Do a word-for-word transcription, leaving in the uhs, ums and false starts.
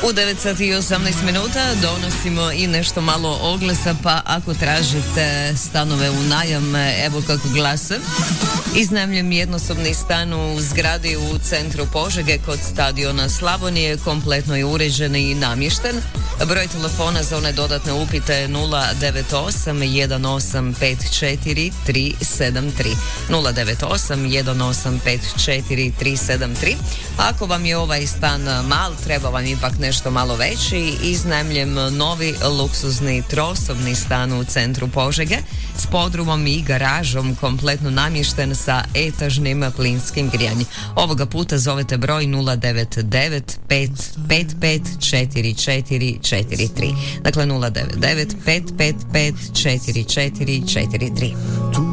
U devet sati i osamnaest minuta donosimo i nešto malo oglasa, pa ako tražite stanove u najam, evo kako glasa. Iznajmljujem jednosobni stan u zgradi u centru Požege kod stadiona Slavonije, kompletno je uređen i namješten. Broj telefona za one dodatne upite nula devet osam jedan osam pet četiri tri sedam tri nula devet osam jedan osam pet četiri tri sedam tri. Ako vam je ovaj stan mal, treba vam ipak nešto malo veći, iznajmljujem novi luksuzni trosobni stan u centru Požege s podrumom i garažom, kompletno namješten sa etažnim plinskim grijanjem. Ovoga puta zovete broj nula devet devet pet pet pet četiri četiri četiri tri. Dakle nula devet devet pet pet pet četiri četiri četiri tri.